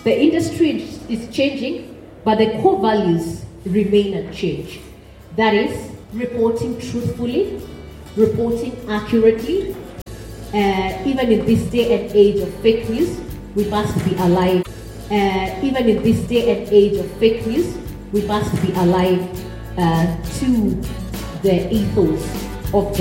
The industry is changing, but the core values remain unchanged. That is, reporting truthfully, reporting accurately. Even in this day and age of fake news, we must be alive. Even in this day and age of fake news, we must be alive to the ethos of